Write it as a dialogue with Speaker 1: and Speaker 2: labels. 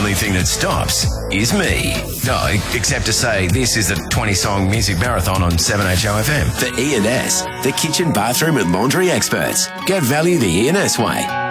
Speaker 1: only thing that stops is me. No, except to say this is the 20-song music marathon on 7HOFM.
Speaker 2: The E&S, the kitchen, bathroom and laundry experts. Get value the E&S way.